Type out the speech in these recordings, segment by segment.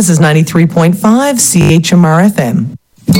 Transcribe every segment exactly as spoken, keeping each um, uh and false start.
This is ninety-three point five C H M R F M.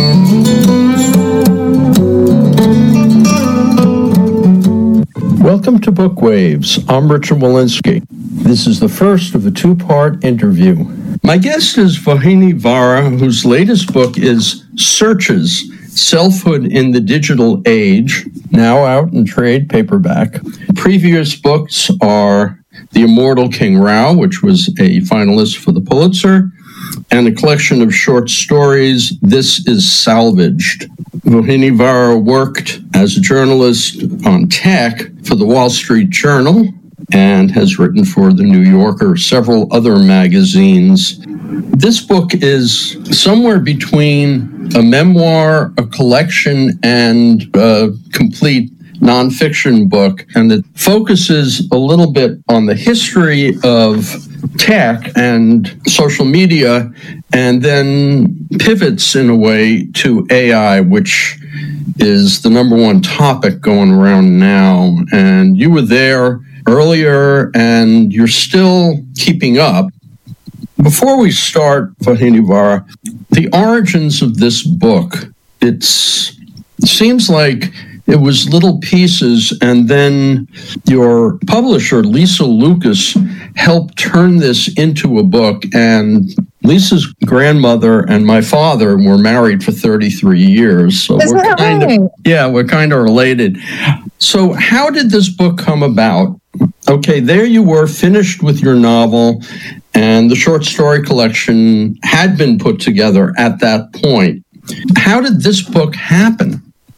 Welcome to Book Waves. I'm Richard Walensky. This is the first of a two-part interview. My guest is Vauhini Vara, whose latest book is Searches, Selfhood in the Digital Age, now out in trade paperback. Previous books are The Immortal King Rao, which was a finalist for the Pulitzer, and a collection of short stories, This is Salvaged. Vauhini Vara worked as a journalist on tech for the Wall Street Journal and has written for The New Yorker, several other magazines. This book is somewhere between a memoir, a collection, and a complete nonfiction book, and it focuses a little bit on the history of tech and social media, and then pivots in a way to A I, which is the number one topic going around now. And you were there earlier, and you're still keeping up. Before we start, Vauhini Vara, the origins of this book, it's, it seems like it was little pieces, and then your publisher, Lisa Lucas, helped turn this into a book. And Lisa's grandmother and my father were married for thirty-three years. So Is we're that kind right? of, yeah, we're kind of related. So how did this book come about? Okay, there you were, finished with your novel, and the short story collection had been put together at that point. How did this book happen?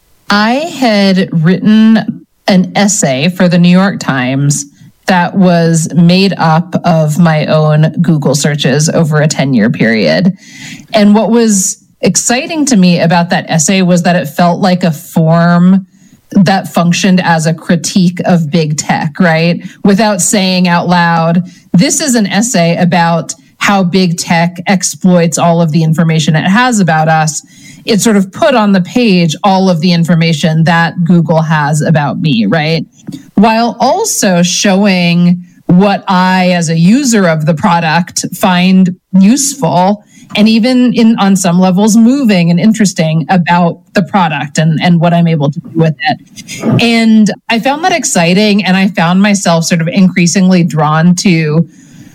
I had written an essay for the New York Times that was made up of my own Google searches over a ten-year period. And what was exciting to me about that essay was that it felt like a form that functioned as a critique of big tech, right? Without saying out loud, this is an essay about how big tech exploits all of the information it has about us. It sort of put on the page all of the information that Google has about me, right? While also showing what I, as a user of the product, find useful and even in on some levels moving and interesting about the product and, and what I'm able to do with it. And I found that exciting, and I found myself sort of increasingly drawn to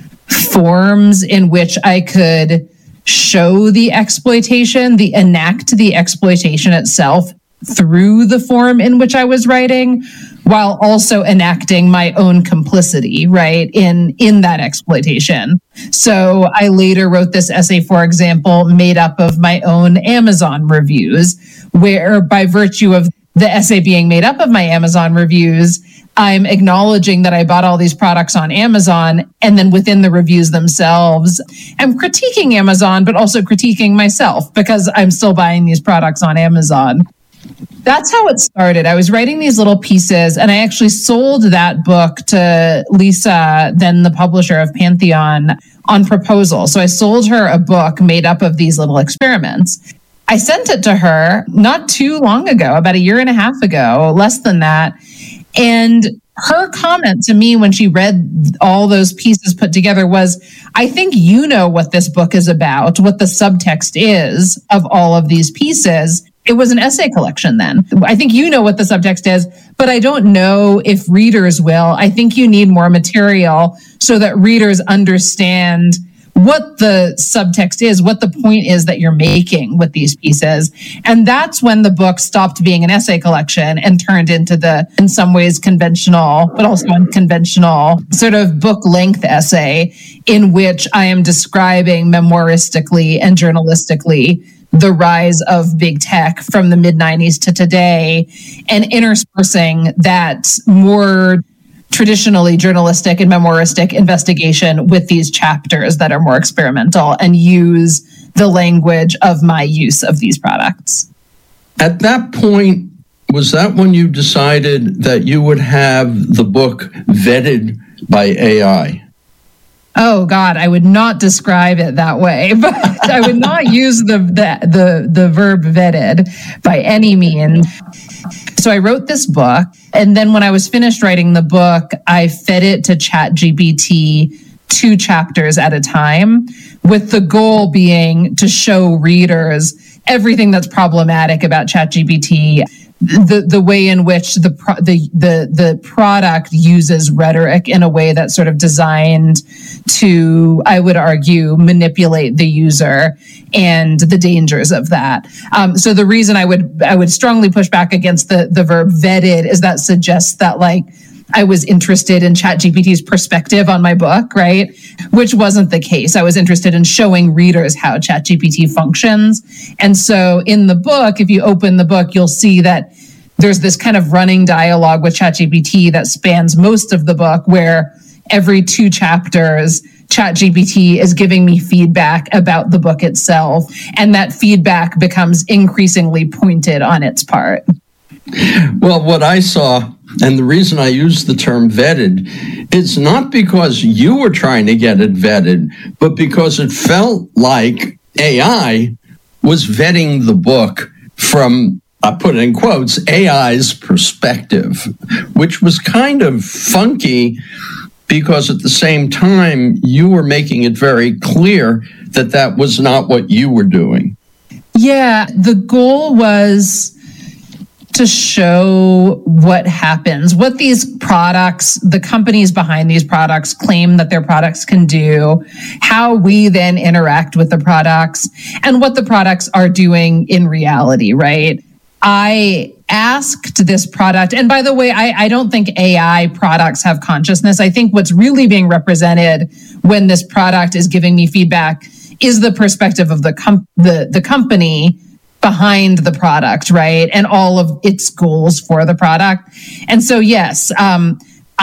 forms in which I could show the exploitation, the enact the exploitation itself through the form in which I was writing, while also enacting my own complicity, right, in, in that exploitation. So I later wrote this essay, for example, made up of my own Amazon reviews, where by virtue of the essay being made up of my Amazon reviews, I'm acknowledging that I bought all these products on Amazon, and then within the reviews themselves, I'm critiquing Amazon, but also critiquing myself because I'm still buying these products on Amazon. That's how it started. I was writing these little pieces, and I actually sold that book to Lisa, then the publisher of Pantheon, on proposal. So I sold her a book made up of these little experiments. I sent it to her not too long ago, about a year and a half ago, less than that. And her comment to me when she read all those pieces put together was, I think you know what this book is about, what the subtext is of all of these pieces. It was an essay collection then. I think you know what the subtext is, but I don't know if readers will. I think you need more material so that readers understand what the subtext is, what the point is that you're making with these pieces. And that's when the book stopped being an essay collection and turned into the, in some ways, conventional, but also unconventional sort of book length essay in which I am describing memoiristically and journalistically the rise of big tech from the mid nineties to today, and interspersing that more traditionally journalistic and memoiristic investigation with these chapters that are more experimental and use the language of my use of these products. At that point, was that when you decided that you would have the book vetted by A I? Oh God, I would not describe it that way, but I would not use the, the the the verb vetted by any means. So I wrote this book, and then when I was finished writing the book, I fed it to ChatGPT two chapters at a time, with the goal being to show readers everything that's problematic about ChatGPT, the the way in which the pro- the the the product uses rhetoric in a way that's sort of designed to, I would argue, manipulate the user, and the dangers of that. Um, so the reason I would I would strongly push back against the the verb vetted is that suggests that, like, I was interested in ChatGPT's perspective on my book, right? Which wasn't the case. I was interested in showing readers how ChatGPT functions. And so in the book, if you open the book, you'll see that there's this kind of running dialogue with ChatGPT that spans most of the book, where every two chapters, ChatGPT is giving me feedback about the book itself. And that feedback becomes increasingly pointed on its part. Well, what I saw, and the reason I use the term vetted, it's not because you were trying to get it vetted, but because it felt like A I was vetting the book from, I put it in quotes, A I's perspective, which was kind of funky because at the same time, you were making it very clear that that was not what you were doing. Yeah, the goal was to show what happens, what these products, the companies behind these products claim that their products can do, how we then interact with the products, and what the products are doing in reality, right? I asked this product, and by the way, I, I don't think A I products have consciousness. I think what's really being represented when this product is giving me feedback is the perspective of the com- the, the company behind the product, right? And all of its goals for the product. And so, yes, um,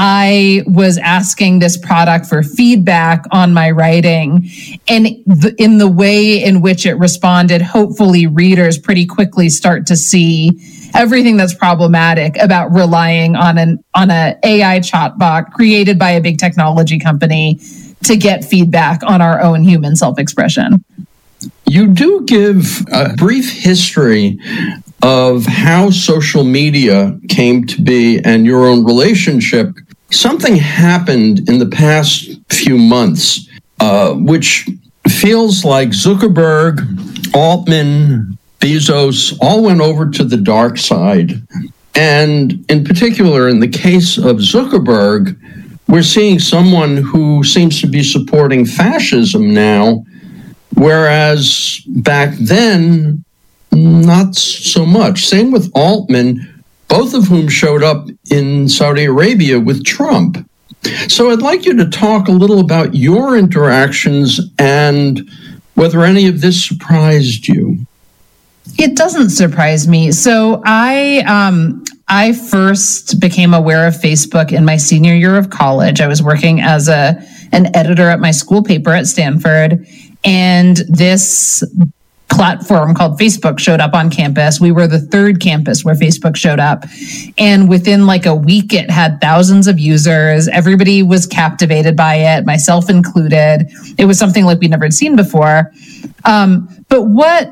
I was asking this product for feedback on my writing, and the, in the way in which it responded, hopefully readers pretty quickly start to see everything that's problematic about relying on an on a AI chatbot created by a big technology company to get feedback on our own human self-expression. You do give a brief history of how social media came to be and your own relationship. Something happened in the past few months, uh, which feels like Zuckerberg, Altman, Bezos all went over to the dark side. And in particular, in the case of Zuckerberg, we're seeing someone who seems to be supporting fascism now, whereas back then, not so much. Same with Altman, both of whom showed up in Saudi Arabia with Trump. So I'd like you to talk a little about your interactions and whether any of this surprised you. It doesn't surprise me. So I um, I first became aware of Facebook in my senior year of college. I was working as a an editor at my school paper at Stanford, and this platform called Facebook showed up on campus. We were the third campus where Facebook showed up. And within like a week, it had thousands of users. Everybody was captivated by it, myself included. It was something like we'd never seen before. Um, but what